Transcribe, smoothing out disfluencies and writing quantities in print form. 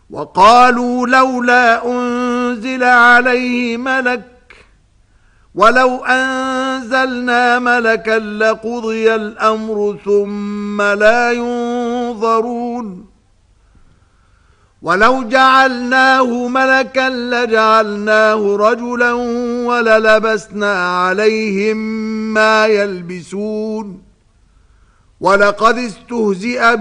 وقالوا لولا أنزل عليه ملك ولو أنزلنا ملكا لقضي الأمر ثم لا ينظرون ولو جعلناه ملكا لجعلناه رجلا وللبسنا عليهم ما يلبسون ولقد استهزئ